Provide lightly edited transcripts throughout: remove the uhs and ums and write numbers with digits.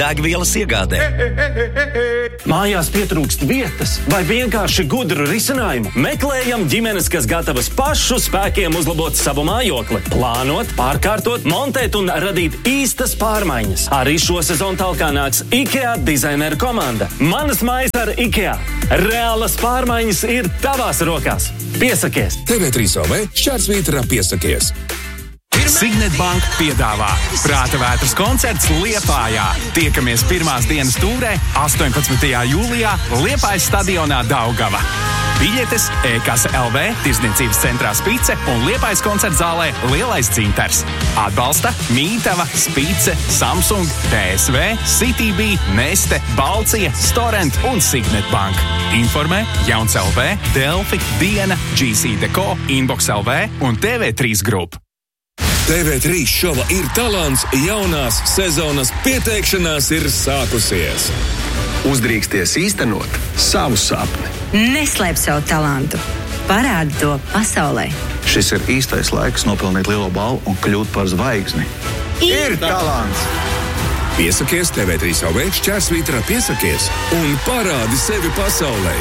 degvielas iegādē. Mājās pietrūkst vietas vai vienkārši gudru risinājumu? Meklējam ģimenes, kas gatavas pašu spēkiem uzlabot savu mājokli, plānot, pārkārtot, montēt un radīt īstas pārmaiņas. Arī šo sezonu talkā nāks IKEA dizaineru komanda. Manas mājas ar IKEA. Reālas pārmaiņas ir tavās rokās. Piesakies! TV3 šķērsvītra piesakies! Signet Bank piedāvā Prāta vētras koncerts Liepājā. Tiekamies pirmās dienas tūrē 18. jūlijā Liepājas stadionā Daugava. Biļetes e-kasa LV, Tirdzniecības centrā Spice un Liepājas koncerta zālē Lielais Dzintars. Atbalsta Mītava, Spice, Samsung, TSV, CTB, Neste, Balcija, Storent un Signet Bank. Informē Jauns LV, Delfi, Diena, GC Deko, Inbox LV un TV3 Group. TV3 šova Ir talants jaunās sezonas pieteikšanās ir sākusies. Uzdrīksties īstenot savu sapni. Neslēp savu talantu. Parādi to pasaulē. Šis ir īstais laiks nopelnīt lielo balvu un kļūt par zvaigzni. Ir talants! Piesakies TV3 šķērsvītra piesakies un parādi sevi pasaulē.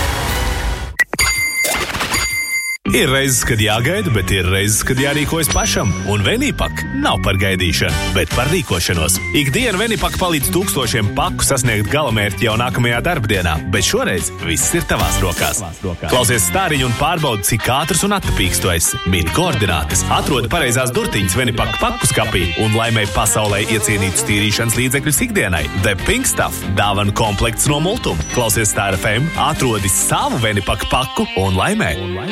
Ir reizes, kad jāgaida, bet ir reizes, kad jārīkojas pašam. Un Venipak nav par gaidīšanu, bet par rīkošanos. Ikdienu Venipak palīdz tūkstošiem paku sasniegt galamērķi jau nākamajā darbdienā, bet šoreiz viss ir tavās rokās. Klausies stāriņu un pārbaudi, cik ātrs un attapīgs tu esi. Mini koordinātes, atrodi pareizās durtiņas Venipak paku skapī un laimē pasaulē iecienītus tīrīšanas līdzekļus ikdienai. The Pink Stuff dāvanu komplekts no Multuma. Klausies Star FM, atrodi savu Venipak paku un laimē.